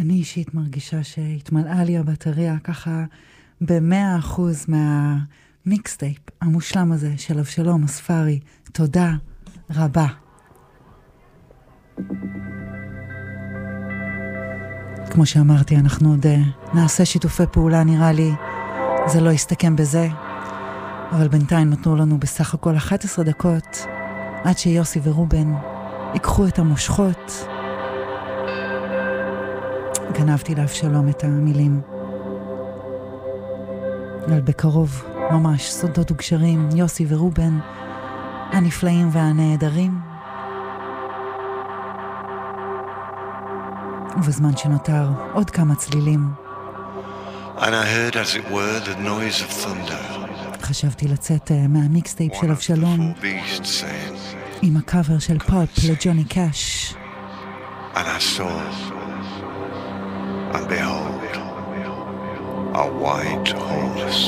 אני אישית מרגישה שהתמלאה לי הבטריה ככה ב100% מהמיקסטייפ המושלם הזה של אבשלום אספרי. תודה רבה. כמו שאמרתי, אנחנו עוד נעשה שיתופי פעולה, נראה לי זה לא יסתכם בזה, אבל בינתיים נתנו לנו בסך הכל 11 דקות עד שיוסי ורובן ייקחו את המושכות. גנבתי לאבשלום את המילים על בקרוב ממש סודות וגשרים, יוסי ורובן הנפלאים והנהדרים. ובזמן שנותר עוד כמה צלילים, And I heard as it were the noise of thunder. חשבתי לצאת מהמיקסטייפ של אבשלום עם הקאבר של פופ לג'וני קאש. And I saw, and behold, a white horse.